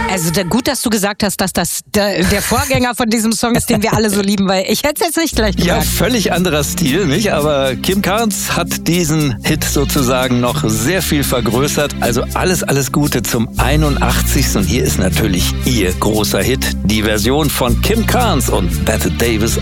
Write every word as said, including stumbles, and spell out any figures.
Also da, gut, dass du gesagt hast, dass das der, der Vorgänger von diesem Song ist, den wir alle so lieben, weil ich hätte es jetzt nicht gleich gesagt. Ja, völlig anderer Stil, nicht? Aber Kim Carnes hat diesen Hit sozusagen noch sehr viel vergrößert. Also alles, alles Gute zum einundachtzigsten Und hier ist natürlich ihr großer Hit, die Version von Kim Carnes und Bette Davis.